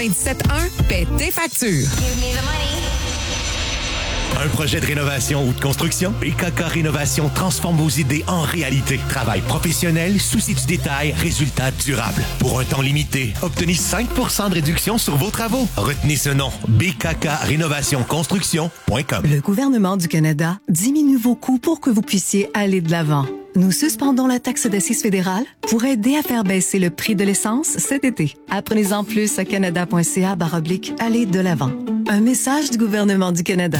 27.1, paie tes factures. Give me the money. Un projet de rénovation ou de construction? BKK Rénovation transforme vos idées en réalité. Travail professionnel, souci du détail, résultat durable. Pour un temps limité, obtenez 5% de réduction sur vos travaux. Retenez ce nom, bkkrénovationconstruction.com. Le gouvernement du Canada diminue vos coûts pour que vous puissiez aller de l'avant. Nous suspendons la taxe d'assises fédérale pour aider à faire baisser le prix de l'essence cet été. Apprenez-en plus à canada.ca/aller de l'avant. Un message du gouvernement du Canada.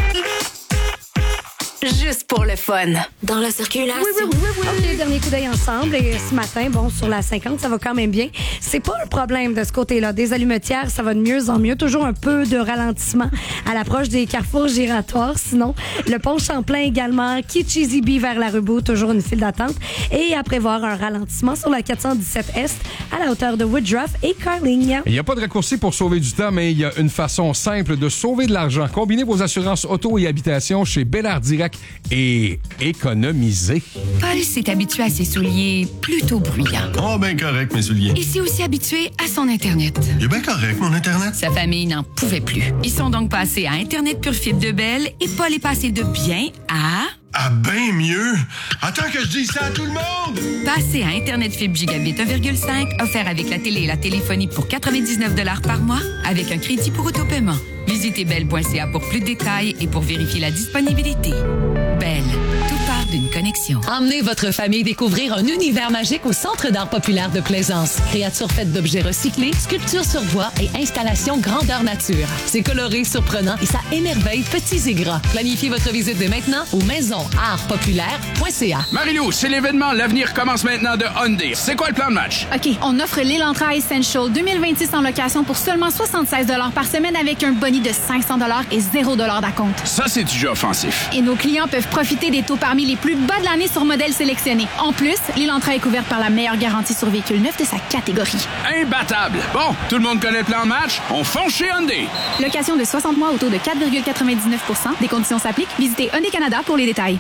Juste pour le fun. Dans la circulation. Oui. OK, dernier coup d'œil ensemble. Et ce matin, sur la 50, ça va quand même bien. C'est pas un problème de ce côté-là. Des allumetières, ça va de mieux en mieux. Toujours un peu de ralentissement à l'approche des carrefours giratoires. Sinon, le pont Champlain également. Kitchizibi vers la Rubeau, toujours une file d'attente. Et à prévoir un ralentissement sur la 417 Est à la hauteur de Woodruff et Carling. Il n'y a pas de raccourci pour sauver du temps, mais il y a une façon simple de sauver de l'argent. Combinez vos assurances auto et habitation chez Bel-Air Direct et économisez. Paul s'est habitué à ses souliers plutôt bruyants. Oh, ben correct, mes souliers. Il s'est aussi habitué à son Internet. Il est bien correct, mon Internet. Sa famille n'en pouvait plus. Ils sont donc passés à Internet Pure Fibre de Bell et Paul est passé de bien à... Ah, ben mieux! Attends que je dise ça à tout le monde! Passer à Internet Fibre Gigabit 1,5, offert avec la télé et la téléphonie pour 99 $ par mois, avec un crédit pour autopaiement. Visitez bell.ca pour plus de détails et pour vérifier la disponibilité. Bell, tout part d'une connexion. Emmenez votre famille découvrir un univers magique au Centre d'art populaire de Plaisance. Créatures faites d'objets recyclés, sculptures sur bois et installations grandeur nature. C'est coloré, surprenant et ça émerveille petits et grands. Planifiez votre visite dès maintenant au maisonartpopulaire.ca. Marie-Lou, c'est l'événement. L'avenir commence maintenant de Hyundai. C'est quoi le plan de match? OK, on offre l'Elantra Essential 2026 en location pour seulement 76 $ par semaine avec un boni de 500 $ et 0 $ d'acompte. Ça, c'est du jeu offensif. Et nos clients peuvent profiter des taux parmi les plus bas de l'année sur modèles sélectionnés. En plus, l'Elantra est couverte par la meilleure garantie sur véhicule neuf de sa catégorie. Imbattable. Bon, tout le monde connaît le plan de match. On fonce chez Hyundai. Location de 60 mois au taux de 4,99 %. Des conditions s'appliquent. Visitez Hyundai Canada pour les détails.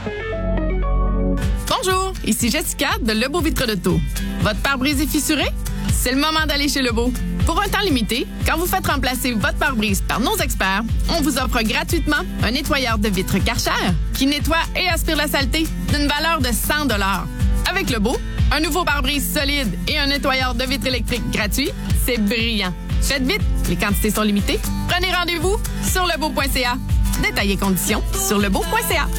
Bonjour, ici Jessica de Lebeau Vitre d'Auto. Votre pare-brise est fissuré? C'est le moment d'aller chez Lebeau. Pour un temps limité, quand vous faites remplacer votre pare-brise par nos experts, on vous offre gratuitement un nettoyeur de vitres Karcher qui nettoie et aspire la saleté d'une valeur de 100 $. Avec Lebeau, un nouveau pare-brise solide et un nettoyeur de vitres électriques gratuit, c'est brillant. Faites vite, les quantités sont limitées. Prenez rendez-vous sur lebeau.ca. Détails et conditions sur lebeau.ca.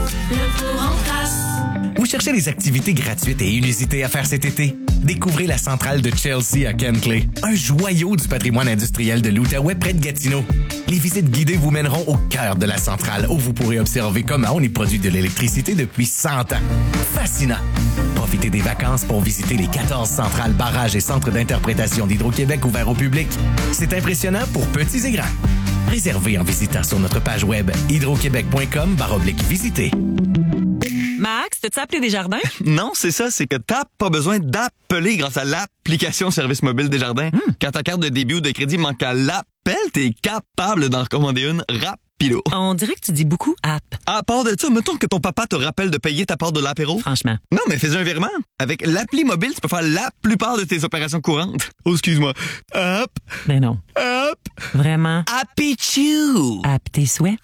Vous cherchez des activités gratuites et inusitées à faire cet été? Découvrez la centrale de Chelsea à Kentley, un joyau du patrimoine industriel de l'Outaouais près de Gatineau. Les visites guidées vous mèneront au cœur de la centrale où vous pourrez observer comment on y produit de l'électricité depuis 100 ans. Fascinant! Profitez des vacances pour visiter les 14 centrales, barrages et centres d'interprétation d'Hydro-Québec ouverts au public. C'est impressionnant pour petits et grands. Réservez en visitant sur notre page web hydroquebec.com/visiter. Max, t'as-tu appelé Desjardins? Non, c'est ça, c'est que t'as pas besoin d'appeler grâce à l'application Service mobile Desjardins. Quand ta carte de débit ou de crédit manque à l'appel, t'es capable d'en recommander une rapido. On dirait que tu dis beaucoup app. À part de ça, mettons que ton papa te rappelle de payer ta part de l'apéro. Franchement. Non, mais fais un virement. Avec l'appli mobile, tu peux faire la plupart de tes opérations courantes. Oh, excuse-moi. App. Mais non. App. Vraiment. Appichou. App tes souhaits.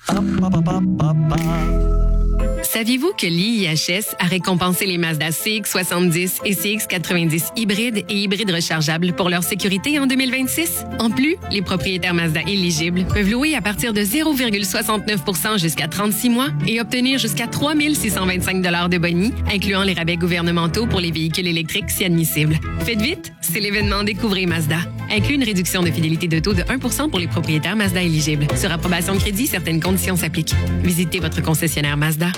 Saviez-vous que l'IIHS a récompensé les Mazda CX-70 et CX-90 hybrides et hybrides rechargeables pour leur sécurité en 2026? En plus, les propriétaires Mazda éligibles peuvent louer à partir de 0,69 % jusqu'à 36 mois et obtenir jusqu'à 3 625 $ de boni, incluant les rabais gouvernementaux pour les véhicules électriques si admissibles. Faites vite, c'est l'événement Découvrez Mazda. Inclut une réduction de fidélité de taux de 1 % pour les propriétaires Mazda éligibles. Sur approbation de crédit, certaines conditions s'appliquent. Visitez votre concessionnaire Mazda.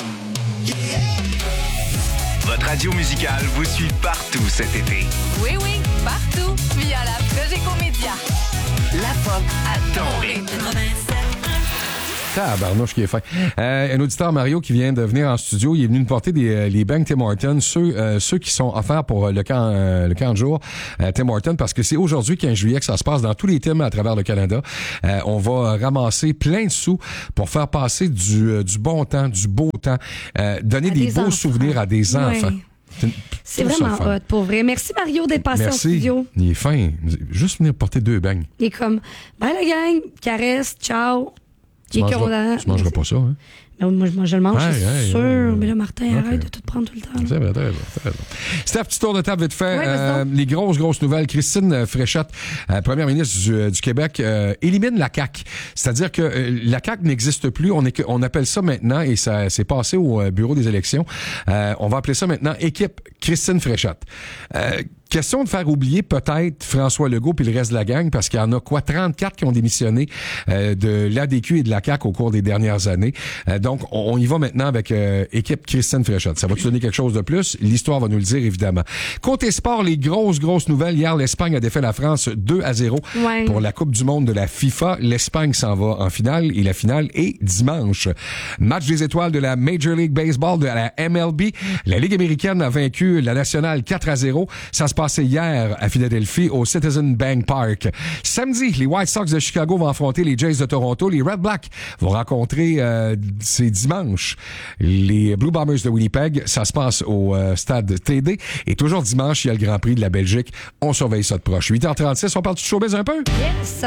Votre radio musicale vous suit partout cet été. Oui, partout. Via la Cogeco Média. La pop à ton rythme. Tabarnouche qui est fin. Un auditeur, Mario, qui vient de venir en studio, il est venu nous porter les bangs Tim Hortons, ceux qui sont offerts pour le camp de jour Tim Hortons, parce que c'est aujourd'hui, 15 juillet, que ça se passe dans tous les Tims à travers le Canada. On va ramasser plein de sous pour faire passer du bon temps, du beau temps, donner des beaux souvenirs à des enfants. C'est vraiment hot, pour vrai. Merci Mario d'être passé en studio. Il est fin. Juste venir porter 2 bangs. Il est comme, bye la gang, caresse, ciao. Tu mangeras pas ça, hein? Moi, je le mange, c'est sûr. Mais là, Martin, arrête de tout prendre tout le temps. C'est vrai, très bien. Steph, petit tour de table vite fait. Les grosses nouvelles. Christine Fréchette, première ministre du Québec, élimine la CAQ. C'est-à-dire que la CAQ n'existe plus. On appelle ça maintenant, et ça s'est passé au bureau des élections, on va appeler ça maintenant équipe Christine Fréchette. Question de faire oublier peut-être François Legault puis le reste de la gang, parce qu'il y en a 34 qui ont démissionné de l'ADQ et de la CAQ au cours des dernières années. Donc, on y va maintenant avec équipe Christine Fréchette. Ça va-tu donner quelque chose de plus? L'histoire va nous le dire, évidemment. Côté sport, les grosses nouvelles. Hier, l'Espagne a défait la France 2-0 pour la Coupe du monde de la FIFA. L'Espagne s'en va en finale et la finale est dimanche. Match des étoiles de la Major League Baseball, de la MLB. La Ligue américaine a vaincu la nationale 4-0. Ça se passé hier à Philadelphie au Citizen Bank Park. Samedi, les White Sox de Chicago vont affronter les Jays de Toronto. Les Red Blacks vont rencontrer, c'est dimanche, les Blue Bombers de Winnipeg. Ça se passe au stade TD. Et toujours dimanche, il y a le Grand Prix de la Belgique. On surveille ça de proche. 8h36, on parle du showbiz un peu? Yes!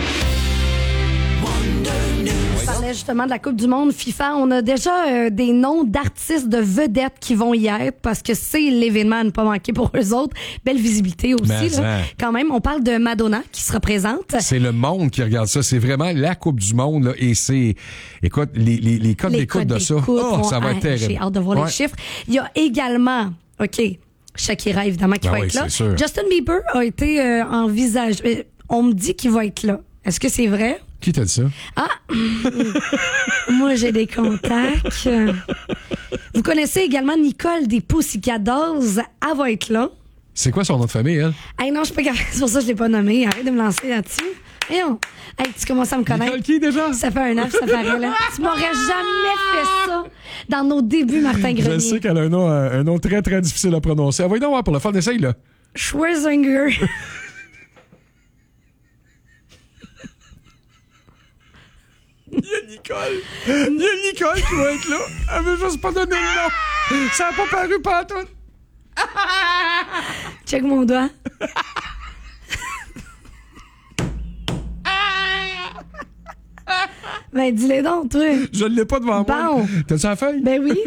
On parlait justement de la Coupe du monde FIFA. On a déjà des noms d'artistes, de vedettes qui vont y être parce que c'est l'événement à ne pas manquer pour eux autres. Belle visibilité aussi. Là. Quand même, on parle de Madonna qui se représente. C'est le monde qui regarde ça. C'est vraiment la Coupe du monde. Là, et c'est... Écoute, les codes d'écoute de ça, ça va être terrible. J'ai hâte de voir les chiffres. Il y a également... OK, Shakira, évidemment, qui va être là. Sûr. Justin Bieber a été envisagé. On me dit qu'il va être là. Est-ce que c'est vrai? Qui t'a dit ça? Ah! Moi, j'ai des contacts. Vous connaissez également Nicole des Pussycat Dolls. Elle va être là. C'est quoi son nom de famille, elle? Hey, non, je suis pas capable. C'est pour ça que je l'ai pas nommée. Arrête de me lancer là-dessus. Hey, tu commences à me connaître. Nicole qui, déjà? Ça fait 1 an que ça paraît, là. Tu m'aurais jamais fait ça dans nos débuts, Martin Grenier. Je sais qu'elle a un nom très, très difficile à prononcer. Voyons donc voir pour le fun. Essaye, là. Schwarzenegger. Il y a Nicole qui va être là. Elle veut juste pas donner le nom. Ça n'a pas paru pantoute. Check mon doigt. Ben, dis-les donc, toi. Je ne l'ai pas devant moi. T'as-tu la feuille? Ben oui.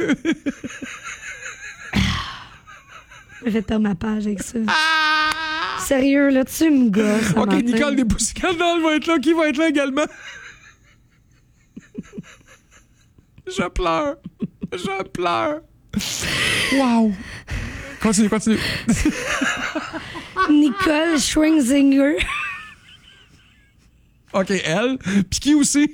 Je vais perdre ma page avec ça. Sérieux, là, tu me gosses. OK, Nicole des Pussycat Dolls va être là. Qui va être là également? Je pleure. Wow. Continue. Nicole Schwarzenegger. OK, elle. Puis qui aussi?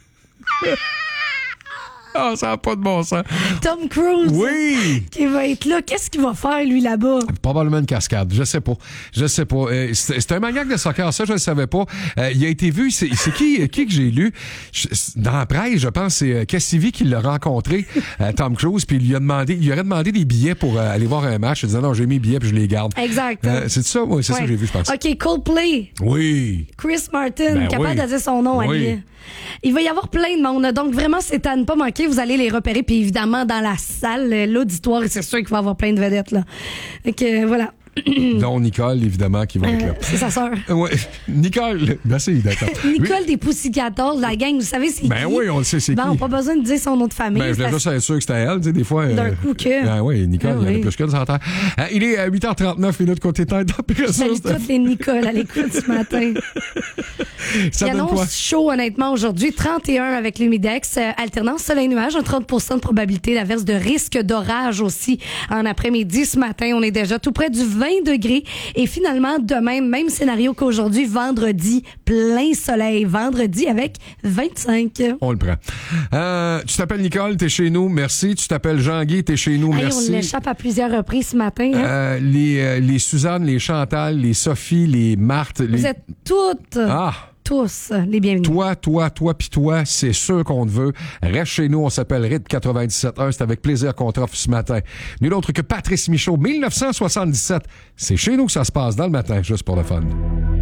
Ah, ça n'a pas de bon sens. Tom Cruise. Oui. Qui va être là. Qu'est-ce qu'il va faire, lui, là-bas? Probablement une cascade. Je sais pas. C'est un maniaque de soccer. Ça, je le savais pas. Il a été vu. C'est qui que j'ai lu? Dans la presse, je pense, c'est Cassivi qui l'a rencontré, Tom Cruise, puis il lui aurait demandé des billets pour aller voir un match. Il disait non, j'ai mis mes billets puis je les garde. Exact. C'est ça? Oui, c'est ça que j'ai vu, je pense. OK, Coldplay. Oui. Chris Martin, capable de dire son nom à lui. Il va y avoir plein de monde. Donc, vraiment, c'est à ne pas manquer. Vous allez les repérer. Puis, évidemment, dans la salle, l'auditoire, c'est sûr qu'il va y avoir plein de vedettes, là. Donc, voilà. Dont Nicole, évidemment, qui va être là. C'est sa sœur. Oui. Nicole, merci, d'accord. Nicole des Pussycat Dolls, la gang, vous savez, c'est qui? Ben oui, on le sait, c'est qui. On n'a pas besoin de dire son nom de famille. Ben, je voulais juste être sûr que c'était elle, tu sais, des fois. D'un coup que. Ben oui, Nicole, il y en a plus qu'une sur la terre. Il est à 8h39 côté tête. Salut toutes les Nicole à l'écoute ce matin. Il annonce chaud, honnêtement, aujourd'hui. 31 avec l'humidex. Alternance soleil-nuage, un 30% de probabilité d'averse, de risque d'orage aussi en après-midi. Ce matin, on est déjà tout près du 20 degrés. Et finalement, demain, même scénario qu'aujourd'hui, vendredi, plein soleil. Vendredi avec 25. On le prend. Tu t'appelles Nicole, t'es chez nous, merci. Tu t'appelles Jean-Guy, t'es chez nous, merci. On l'échappe à plusieurs reprises ce matin. Hein? Les Suzanne, les Chantal, les Sophie, les Marthe. Vous êtes toutes... tous les bienvenus. Toi, pis toi, c'est sûr qu'on te veut. Reste chez nous, on s'appelle RIT 97.1. C'est avec plaisir qu'on t'offre ce matin. Nul autre que Patrice Michaud, 1977. C'est chez nous que ça se passe dans le matin, juste pour le fun.